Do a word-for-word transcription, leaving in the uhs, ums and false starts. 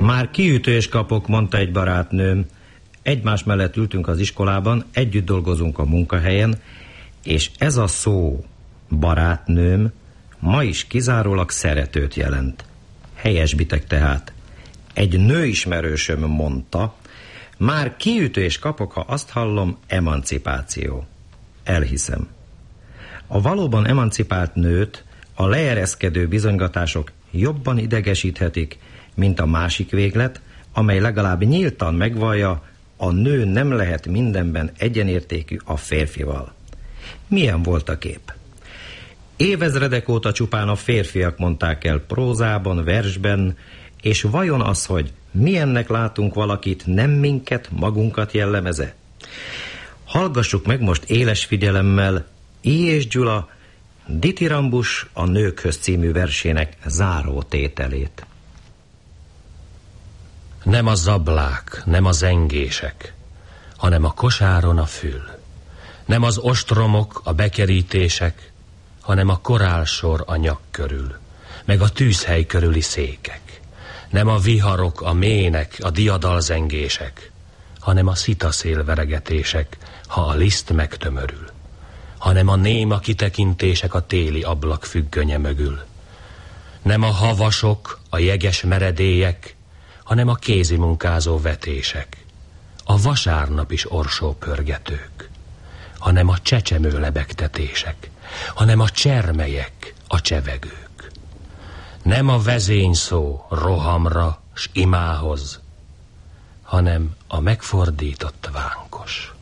Már kiütő és kapok, mondta egy barátnőm. Egymás mellett ültünk az iskolában, együtt dolgozunk a munkahelyen, és ez a szó, barátnőm, ma is kizárólag szeretőt jelent. Helyesbitek tehát. Egy nőismerősöm mondta, már kiütő és kapok, ha azt hallom, emancipáció. Elhiszem. A valóban emancipált nőt a leereszkedő bizonygatások jobban idegesíthetik, mint a másik véglet, amely legalább nyíltan megvallja, a nő nem lehet mindenben egyenértékű a férfival. Milyen volt a kép? Évezredek óta csupán a férfiak mondták el prózában, versben, és vajon az, hogy milyennek látunk valakit, nem minket, magunkat jellemeze? Hallgassuk meg most éles figyelemmel I. és Gyula Ditirambus a nőkhöz című versének záró tételét. Nem a zablák, nem a zengések, hanem a kosáron a fül. Nem az ostromok, a bekerítések, hanem a korálsor a nyak körül, meg a tűzhely körüli székek. Nem a viharok, a mének, a diadalzengések, hanem a szitaszélveregetések, ha a liszt megtömörül. Hanem a néma kitekintések a téli ablak függönye mögül. Nem a havasok, a jeges meredélyek, hanem a kézi munkázó vetések, a vasárnap is orsópörgetők, hanem a csecsemő lebegtetések, hanem a csermelyek, a csevegők. Nem a vezényszó rohamra s imához, hanem a megfordított vánkos.